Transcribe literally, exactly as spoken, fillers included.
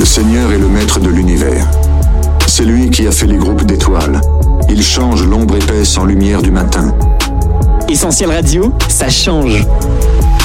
Le Seigneur est le maître de l'univers. C'est lui qui a fait les groupes d'étoiles. Il change l'ombre épaisse en lumière du matin. Essentiel Radio, ça change.